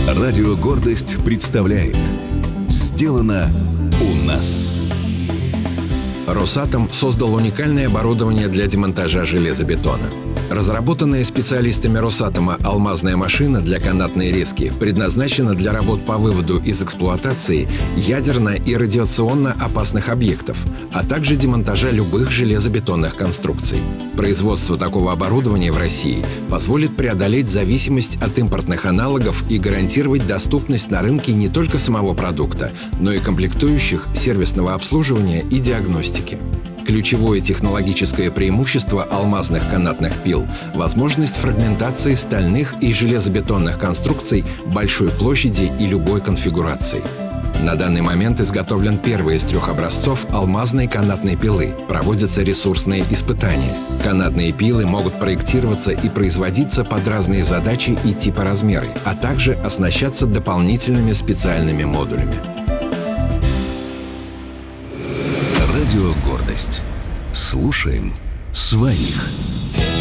Радио «Гордость» представляет «Сделано у нас». Росатом создал уникальное оборудование для демонтажа железобетона. Разработанная специалистами Росатома алмазная машина для канатной резки предназначена для работ по выводу из эксплуатации ядерно и радиационно опасных объектов, а также демонтажа любых железобетонных конструкций. Производство такого оборудования в России позволит преодолеть зависимость от импортных аналогов и гарантировать доступность на рынке не только самого продукта, но и комплектующих, сервисного обслуживания и диагностики. Ключевое технологическое преимущество алмазных канатных пил – возможность фрагментации стальных и железобетонных конструкций большой площади и любой конфигурации. На данный момент изготовлен первый из 3 образцов алмазной канатной пилы. Проводятся ресурсные испытания. Канатные пилы могут проектироваться и производиться под разные задачи и типа размеры, а также оснащаться дополнительными специальными модулями. Радио «Гордость». Слушаем своих.